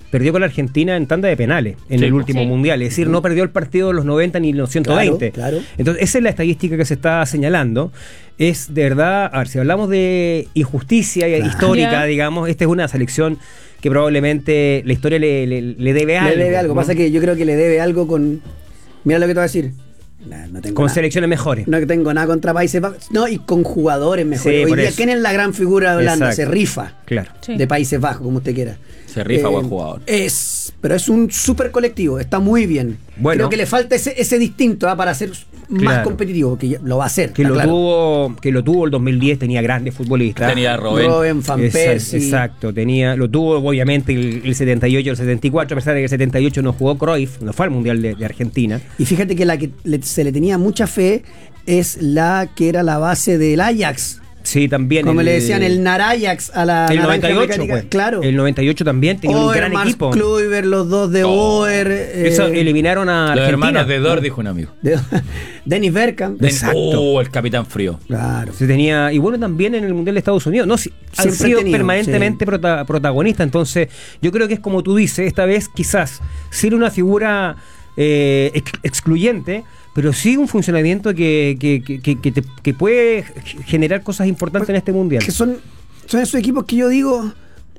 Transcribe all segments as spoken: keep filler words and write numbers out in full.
perdió con la Argentina en tanda de penales en Sí, el último sí. mundial. Es decir, no perdió el partido de los noventa ni los ciento veinte. Claro, claro. Entonces, esa es la estadística que se está señalando. Es de verdad, a ver, si hablamos de injusticia Claro. histórica, Ya. digamos, esta es una selección que probablemente la historia le, le, le debe algo. Le debe algo. ¿no? Pasa que yo creo que le debe algo con. Mira lo que te voy a decir. Nah, no tengo Con nada. selecciones mejores. No tengo nada contra Países Bajos. No, y con jugadores mejores. Sí, Hoy por día, eso. ¿quién es la gran figura de Holanda? Exacto. Se rifa. Claro. Sí. De Países Bajos, como usted quiera. Se rifa buen jugador. Es, pero es un súper colectivo, está muy bien. Bueno. Creo que le falta ese, ese distinto ¿ah? para ser más Claro. competitivo, que ya- lo va a hacer. Que está lo, claro. tuvo, que lo tuvo el dos mil diez, tenía grandes futbolistas. Tenía a Robben. Robben, Van Exacto, Persie. exacto, tenía, lo tuvo obviamente el, el setenta y ocho, el setenta y cuatro, a pesar de que el setenta y ocho no jugó Cruyff, no fue al Mundial de, de Argentina. Y fíjate que la que le- se le tenía mucha fe es la que era la base del Ajax. Sí, también. Como el- le decían, el Narayax a la el naranja noventa y ocho, mecánica. pues. Claro. El noventa y ocho también tenía un Oer, gran Mars equipo. Kluivert, los dos de Oh. Oer. eh, Eso eliminaron a Los Argentina. hermanos de Dor, dijo un amigo. de- Dennis Bergkamp. Den- Exacto. Oh, el capitán frío. Claro. Se tenía, y bueno, también en el Mundial de Estados Unidos. No, sí, han Siempre sido tenido, permanentemente sí. prota- protagonistas. Entonces, yo creo que es como tú dices, esta vez quizás sin una figura eh, ex- excluyente, pero sí un funcionamiento que, que, que, que- que te- que puede generar cosas importantes en este Mundial. Que son, son esos equipos que yo digo,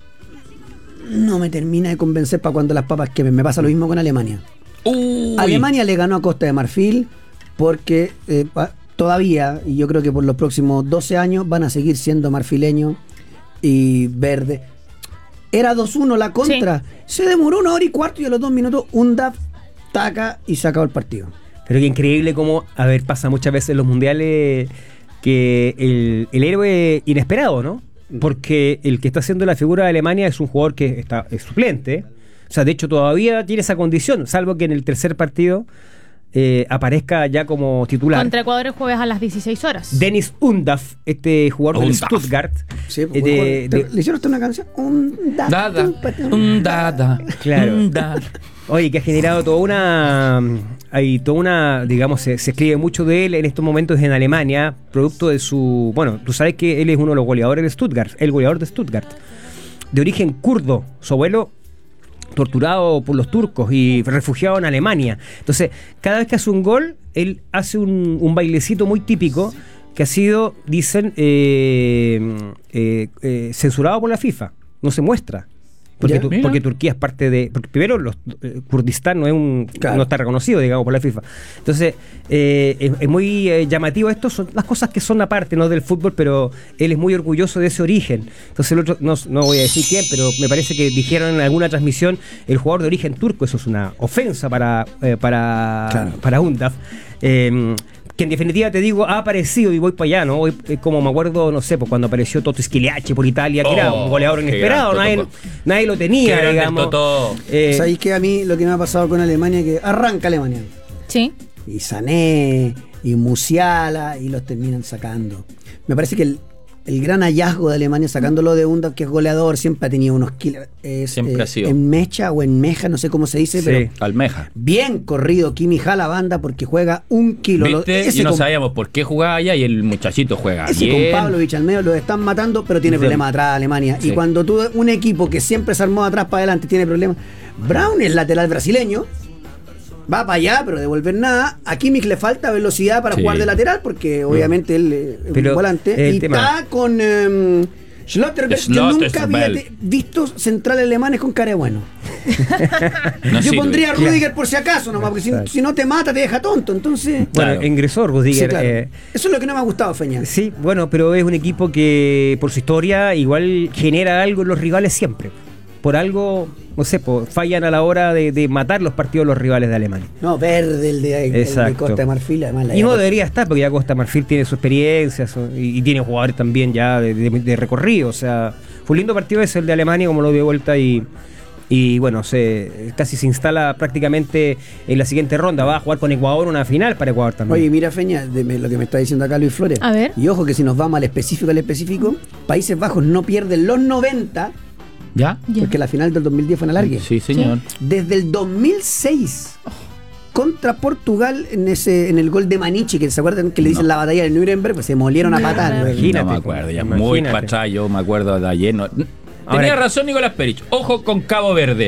no me termina de convencer para cuando las papas quemen. Me pasa lo mismo con Alemania. Uy. Alemania le ganó a Costa de Marfil porque eh, pa- todavía, y yo creo que por los próximos doce años, van a seguir siendo marfileños y verde. Era dos uno la contra. Se demoró una hora y cuarto y a los dos minutos un D A F taca y se acabó el partido. Pero que increíble cómo, a ver, pasa muchas veces en los mundiales que el, el héroe inesperado, ¿no? Porque el que está haciendo la figura de Alemania es un jugador que está es suplente. O sea, de hecho todavía tiene esa condición, salvo que en el tercer partido eh, aparezca ya como titular. Contra Ecuador el jueves a las dieciséis horas. Dennis Undaff, este jugador del Undaff. Stuttgart. Sí, eh, pues, de- bueno, de- ¿le hicieron hasta una canción? Un da, Dada. un pat- Un dada. Claro. Un dada. Oye, que ha generado toda una. Hay toda una. Digamos, se, se escribe mucho de él en estos momentos en Alemania, producto de su. Bueno, tú sabes que él es uno de los goleadores de Stuttgart, el goleador de Stuttgart. De origen kurdo, su abuelo torturado por los turcos y refugiado en Alemania. Entonces, cada vez que hace un gol, él hace un, un bailecito muy típico que ha sido, dicen, eh, eh, eh, censurado por la FIFA. No se muestra. Porque, Ya. tu- Mira. porque Turquía es parte de. Porque primero, los, eh, Kurdistán no es un Claro. no está reconocido, digamos, por la FIFA. Entonces, eh, es, es muy eh, llamativo esto. Son las cosas que son aparte, ¿no? Del fútbol, pero él es muy orgulloso de ese origen. Entonces, el otro, no, no voy a decir quién, pero me parece que dijeron en alguna transmisión el jugador de origen turco. Eso es una ofensa para, eh, para, Claro. para Undav. Eh, que en definitiva te digo, ha aparecido y voy para allá, ¿no? Hoy, eh, como me acuerdo, no sé, pues cuando apareció Toto Schillaci por Italia, que era Oh, un goleador qué inesperado, gran nadie, Toto. nadie lo Qué tenía, grande el digamos. Totó. Eh, ¿Sabéis que a mí lo que me ha pasado con Alemania es que arranca Alemania? Sí. Y Sané, y Musiala, y los terminan sacando. Me parece que el, el gran hallazgo de Alemania, sacándolo de Undav, que es goleador, siempre ha tenido unos kilos. Es, Siempre eh, ha sido. En Mecha o en Meja, no sé cómo se dice, Sí. pero Almeja. bien corrido Kimi la banda porque juega un kilo. Lo- ¿Viste? ese Y no con- sabíamos por qué jugaba allá y el muchachito juega Ese bien. con Pavlovich al medio lo están matando, pero tiene Sí. problemas atrás Alemania. Sí. Y cuando tú, un equipo que siempre se armó atrás para adelante, tiene problemas. Brown es lateral brasileño, va para allá, pero devolver nada. A Kimmich le falta velocidad para Sí. jugar de lateral, porque obviamente él eh, es Pero un volante. el Y tema- está con eh, Schlotterbeck. Yo nunca había Schlotterbeck. te- visto centrales alemanes con cara de bueno. No Yo sirve. pondría a Rudiger por si acaso, nomás, porque si, Exacto. si no te mata, te deja tonto. Entonces, bueno, Claro. ingresó Rudiger. sí, claro. eh, Eso es lo que no me ha gustado, Feña. Sí, bueno, pero es un equipo que por su historia igual genera algo en los rivales siempre. Por algo, no sé, po, fallan a la hora de, de matar los partidos de los rivales de Alemania. No, verde el de, el de Exacto. Costa de Marfil, además la Y no había- debería estar, porque ya Costa Marfil tiene su experiencia su- y, y tiene jugadores también ya de, de- de recorrido. O sea, fue un lindo partido ese el de Alemania, como lo dio vuelta y. Y bueno, se casi se instala prácticamente en la siguiente ronda. Va a jugar con Ecuador una final para Ecuador también. Oye, mira, Feña, de me- lo que me está diciendo acá Luis Flores. A ver. Y ojo que si nos vamos al específico, al específico, Países Bajos no pierden los noventa, ¿Ya? Ya. porque la final del dos mil diez fue en alargue. Sí, señor. Desde el dos mil seis, contra Portugal, en ese en el gol de Manichi, que se acuerdan que le dicen No. la batalla de Nuremberg, pues se molieron a patar. Imagínate. No me acuerdo, ya muy Imagínate. para atrás, yo me acuerdo de ayer. no- Ahora- Tenía razón Nicolás Perich. Ojo con Cabo Verde.